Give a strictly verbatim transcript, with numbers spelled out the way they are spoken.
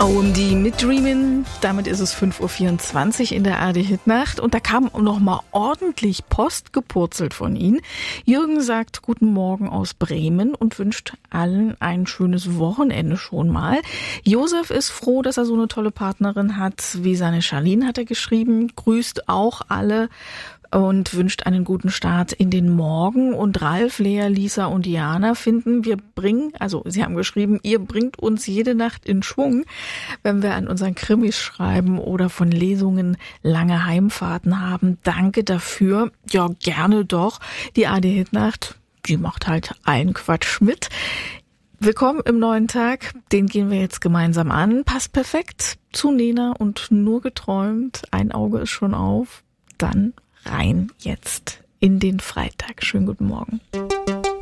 O M D mit Dreamin'. Damit ist es fünf Uhr vierundzwanzig in der A R D-Hitnacht und da kam noch mal ordentlich Post gepurzelt von Ihnen. Jürgen sagt Guten Morgen aus Bremen und wünscht allen ein schönes Wochenende schon mal. Josef ist froh, dass er so eine tolle Partnerin hat, wie seine Charlene, hat er geschrieben. Grüßt auch alle und wünscht einen guten Start in den Morgen. Und Ralf, Lea, Lisa und Diana finden, wir bringen, also sie haben geschrieben, ihr bringt uns jede Nacht in Schwung, wenn wir an unseren Krimis schreiben oder von Lesungen lange Heimfahrten haben. Danke dafür. Ja, gerne doch. Die A R D-Hitnacht, die macht halt allen Quatsch mit. Willkommen im neuen Tag, den gehen wir jetzt gemeinsam an. Passt perfekt zu Nena und nur geträumt. Ein Auge ist schon auf. Dann rein jetzt in den Freitag. Schönen guten Morgen.